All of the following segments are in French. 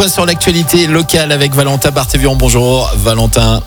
point sur l'actualité locale avec Valentin Barthévian. Bonjour Valentin.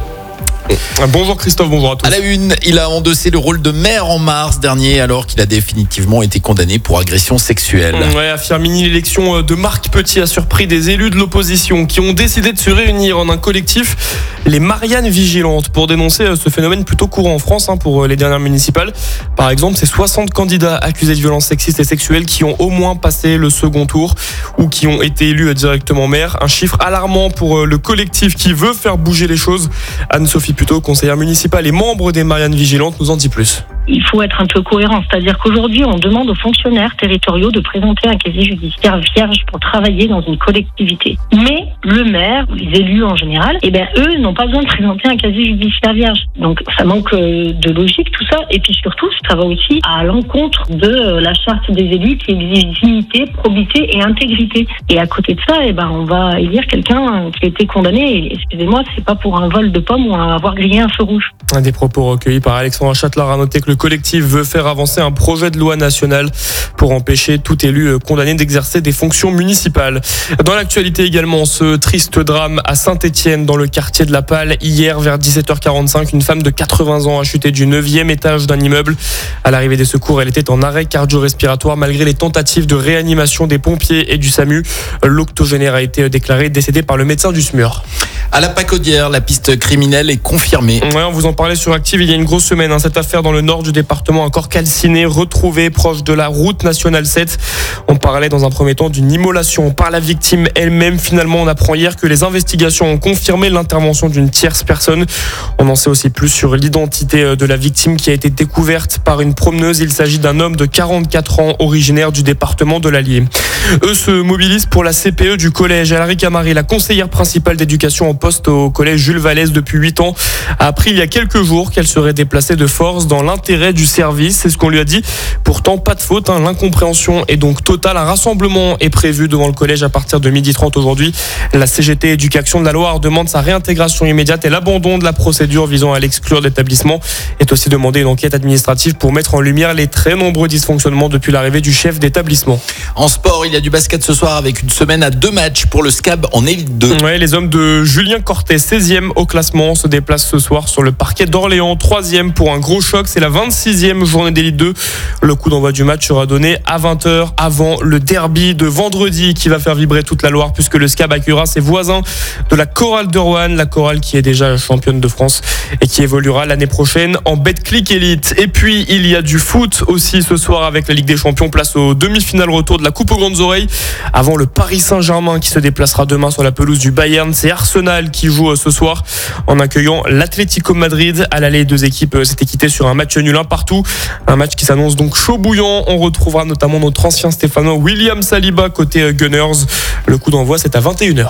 Bonjour Christophe, bonjour à tous. À la une, il a endossé le rôle de maire en mars dernier alors qu'il a définitivement été condamné pour agression sexuelle. Ouais, à Firminy, l'élection de Marc Petit a surpris des élus de l'opposition qui ont décidé de se réunir en un collectif, les Mariannes Vigilantes, pour dénoncer ce phénomène plutôt courant en France pour les dernières municipales. Par exemple, c'est 60 candidats accusés de violences sexistes et sexuelles qui ont au moins passé le second tour ou qui ont été élus directement maire. Un chiffre alarmant pour le collectif qui veut faire bouger les choses. Anne-Sophie Puteaux, conseillère municipale et membre des Mariannes Vigilantes, nous en dit plus. Il faut être un peu cohérent, c'est-à-dire qu'aujourd'hui, on demande aux fonctionnaires territoriaux de présenter un casier judiciaire vierge pour travailler dans une collectivité. Mais le maire, les élus en général, eux n'ont pas besoin de présenter un casier judiciaire vierge. Donc ça manque de logique tout ça, et puis surtout, ça va aussi à l'encontre de la charte des élus qui exige dignité, probité et intégrité. Et à côté de ça, on va élire quelqu'un qui a été condamné, et, excusez-moi, c'est pas pour un vol de pommes ou avoir grillé un feu rouge. Des propos recueillis par Alexandra Châtelard a noté que le collectif veut faire avancer un projet de loi nationale pour empêcher tout élu condamné d'exercer des fonctions municipales. Dans l'actualité également, ce triste drame à Saint-Étienne dans le quartier de la Palle. Hier, vers 17h45, une femme de 80 ans a chuté du 9e étage d'un immeuble. À l'arrivée des secours, elle était en arrêt cardio-respiratoire malgré les tentatives de réanimation des pompiers et du SAMU. L'octogénaire a été déclaré décédé par le médecin du SMUR. À la Pacaudière, la piste criminelle est confirmée. Ouais, on vous en parlait sur Active il y a une grosse semaine. Cette affaire dans le nord du département encore calcinée, retrouvée proche de la route nationale 7. On parlait dans un premier temps d'une immolation par la victime elle-même. Finalement, on apprend hier que les investigations ont confirmé l'intervention d'une tierce personne. On en sait aussi plus sur l'identité de la victime qui a été découverte par une promeneuse. Il s'agit d'un homme de 44 ans originaire du département de l'Allier. Eux se mobilisent pour la CPE du collège. Alaric Amari, la conseillère principale d'éducation en poste au collège Jules Vallès depuis 8 ans, a appris il y a quelques jours qu'elle serait déplacée de force dans l'intérêt du service. C'est ce qu'on lui a dit. Pourtant, pas de faute. L'incompréhension est donc totale. Un rassemblement est prévu devant le collège à partir de 12h30 aujourd'hui. La CGT Éducation de la Loire demande sa réintégration immédiate et l'abandon de la procédure visant à l'exclure de l'établissement. Est aussi demandé une enquête administrative pour mettre en lumière les très nombreux dysfonctionnements depuis l'arrivée du chef d'établissement. En sport, il y a du basket ce soir avec une semaine à 2 matchs pour le SCAB en Élite 2. Ouais, les hommes de Julien Cortet, 16e au classement, se déplacent ce soir sur le parquet d'Orléans, 3e pour un gros choc. C'est la 26e journée d'Élite 2. Le coup d'envoi du match sera donné à 20h avant le derby de vendredi qui va faire vibrer toute la Loire puisque le SCAB accueillera ses voisins de la Chorale de Roanne, la Chorale qui est déjà championne de France et qui évoluera l'année prochaine en Betclic Elite. Et puis il y a du foot aussi ce soir avec la Ligue des Champions, place aux demi-finales retour de la Coupe aux Grandes Oreilles avant le Paris Saint-Germain qui se déplacera demain sur la pelouse du Bayern. C'est Arsenal qui joue ce soir en accueillant l'Atlético Madrid. À l'aller, les deux équipes s'étaient quittées sur un match nul 1 partout. Un match qui s'annonce donc chaud bouillant. On retrouvera notamment notre ancien stéphanois William Saliba côté Gunners. Le coup d'envoi, c'est à 21h.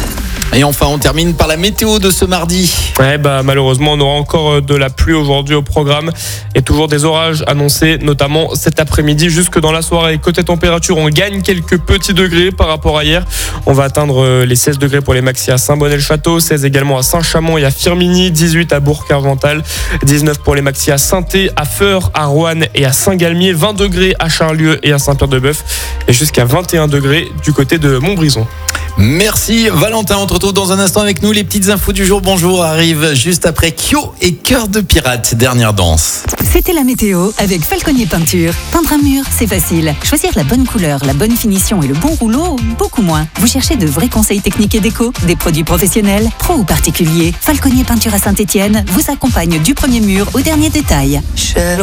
Et enfin, on termine par la météo de ce mardi. Ouais, malheureusement, on aura encore de la pluie aujourd'hui au programme et toujours des orages annoncés, notamment cet après-midi jusque dans la soirée. Côté température, on gagne quelques petits degrés par rapport à hier. On va atteindre les 16 degrés pour les maxi à Saint-Bonnet-le-Château, 16 également à Saint-Chamond et à Firminy, 18 à Bourg-Carvental, 19 pour les maxi à Sainté, à Feurs, à Roanne et à Saint-Galmier, 20 degrés à Charlieu et à Saint-Pierre-de-Bœuf et jusqu'à 21 degrés du côté de Montbrison. Merci Valentin, on te retrouve dans un instant avec nous. Les petites infos du jour, bonjour, arrivent juste après Kyo et Cœur de Pirate, dernière danse. C'était la météo avec Falconier Peinture. Peindre un mur, c'est facile. Choisir la bonne couleur, la bonne finition et le bon rouleau, beaucoup moins. Vous cherchez de vrais conseils techniques et déco, des produits professionnels, pro ou particuliers. Falconier Peinture à Saint-Étienne vous accompagne du premier mur au dernier détail.